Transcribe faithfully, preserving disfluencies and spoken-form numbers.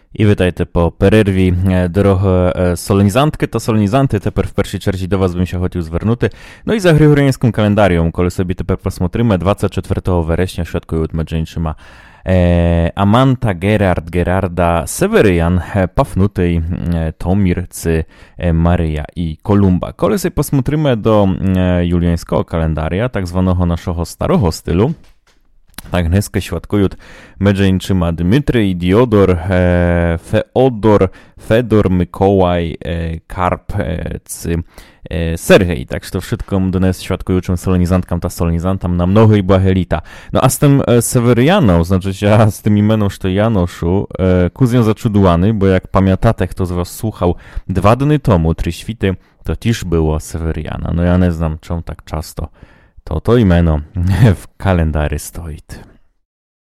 І вітайте по перерві, дорого солонізантки та солонізанти. Тепер в першій черзі до вас бим ще хотів звернути. Ну і за григоріанським календарієм, коли собі тепер посмотримо, двадцять четвертого вересня świadkują między innymi e, Amanta, Gerard, Gerarda, Seweryjan, Pafnutej, Tomir, Cy, Maryja i Kolumba. Коли sobie посмотримо до юліанського календаря, так званого нашого старого стилю, tak dneska świadkują między innymi Dmytryj, Diodor, e, Feodor, Fedor, Mikołaj, e, Karp, e, Cy, e, Sergej. Tak, że to wszystko do nas świadkują czym solonizantkam ta solonizantam na mnogo i błahelita. No a z tym e, Seweryjaną, znaczy ja z tym imieniem, że Janoszu, e, kuzją zaczudowany, bo jak pamiętatek, kto z was słuchał dwa dni temu, trzy świty, to też było Seweryjana. No ja nie znam, czemu tak często to to imieno w kalendary stoi.